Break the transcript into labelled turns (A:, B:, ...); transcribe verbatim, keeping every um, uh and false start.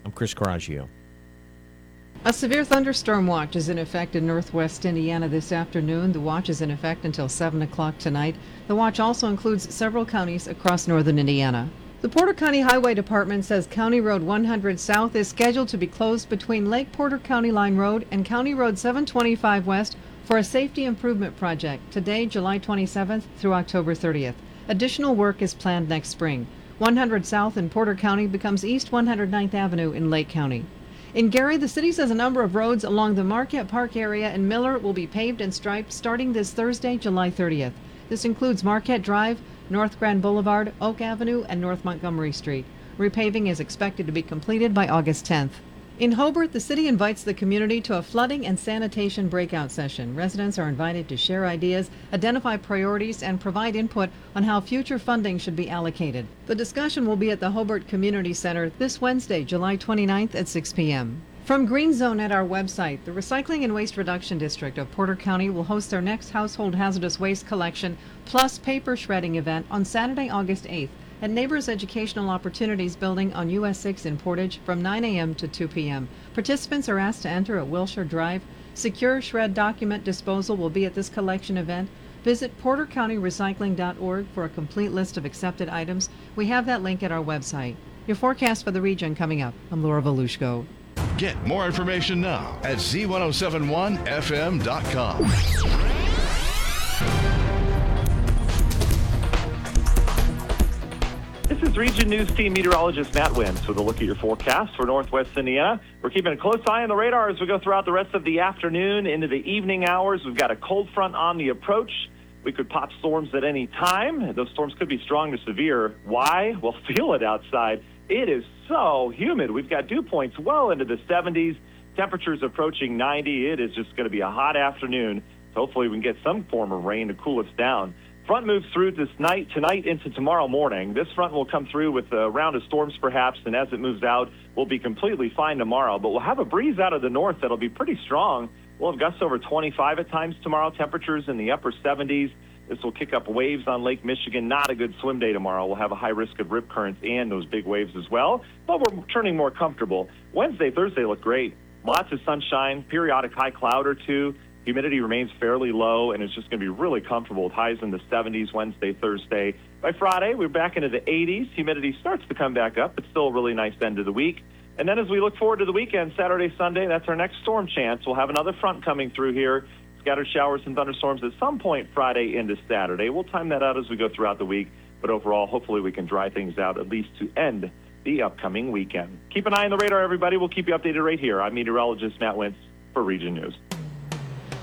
A: I'm Chris Coraggio.
B: A severe thunderstorm watch is in effect in northwest Indiana this afternoon. The watch is in effect until seven o'clock tonight. The watch also includes several counties across northern Indiana. The Porter County Highway Department says County Road one hundred South is scheduled to be closed between Lake Porter County Line Road and County Road seven twenty-five West for a safety improvement project today, July twenty-seventh through October thirtieth. Additional work is planned next spring. one hundred South in Porter County becomes East one hundred ninth Avenue in Lake County. In Gary, the city says a number of roads along the Marquette Park area and Miller will be paved and striped starting this Thursday, July thirtieth. This includes Marquette Drive, North Grand Boulevard, Oak Avenue, and North Montgomery Street. Repaving is expected to be completed by August tenth. In Hobart, the city invites the community to a flooding and sanitation breakout session. Residents are invited to share ideas, identify priorities, and provide input on how future funding should be allocated. The discussion will be at the Hobart Community Center this Wednesday, July twenty-ninth at six p.m. From Green Zone at our website, the Recycling and Waste Reduction District of Porter County will host their next household hazardous waste collection plus paper shredding event on Saturday, August eighth at Neighbors Educational Opportunities Building on U S six in Portage from nine a.m. to two p.m. Participants are asked to enter at Wilshire Drive. Secure shred document disposal will be at this collection event. Visit porter county recycling dot org for a complete list of accepted items. We have that link at our website. Your forecast for the region coming up. I'm Laura Volushko.
C: Get more information now at Z ten seventy-one F M dot com.
D: This is Region News Team meteorologist Matt Wintz with a look at your forecast for Northwest Indiana. We're keeping a close eye on the radar as we go throughout the rest of the afternoon into the evening hours. We've got a cold front on the approach. We could pop storms at any time. Those storms could be strong to severe. Why? Well, feel it outside. It is so humid. We've got dew points well into the seventies. Temperatures approaching ninety. It is just going to be a hot afternoon. So hopefully we can get some form of rain to cool us down. Front moves through this night, tonight into tomorrow morning. This front will come through with a round of storms perhaps, and as it moves out, we'll be completely fine tomorrow. But we'll have a breeze out of the north that'll be pretty strong. We'll have gusts over twenty-five at times tomorrow, temperatures in the upper seventies. This will kick up waves on Lake Michigan. Not a good swim day tomorrow. We'll have a high risk of rip currents and those big waves as well, but we're turning more comfortable. Wednesday, Thursday look great. Lots of sunshine, periodic high cloud or two. Humidity remains fairly low, and it's just going to be really comfortable with highs in the seventies Wednesday, Thursday. By Friday, we're back into the eighties. Humidity starts to come back up, but still a really nice end of the week. And then as we look forward to the weekend, Saturday, Sunday, that's our next storm chance. We'll have another front coming through here. Scattered showers and thunderstorms at some point Friday into Saturday. We'll time that out as we go throughout the week. But overall, hopefully we can dry things out at least to end the upcoming weekend. Keep an eye on the radar, everybody. We'll keep you updated right here. I'm meteorologist Matt Wintz for Region News.